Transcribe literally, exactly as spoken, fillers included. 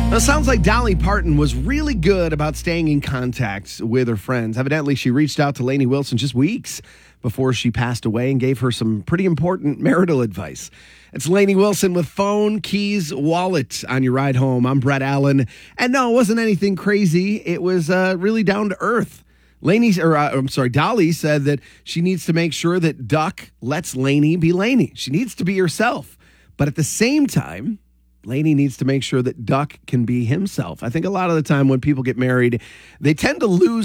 Well, it sounds like Dolly Parton was really good about staying in contact with her friends. Evidently, she reached out to Lainey Wilson just weeks before she passed away and gave her some pretty important marital advice. It's Lainey Wilson with Phone, Keys, Wallet on your ride home. I'm Brett Allen. And no, it wasn't anything crazy. It was uh, really down to earth. Lainey, or uh, I'm sorry, Dolly said that she needs to make sure that Duck lets Lainey be Lainey. She needs to be herself. But at the same time, Lainey needs to make sure that Duck can be himself. I think a lot of the time when people get married, they tend to lose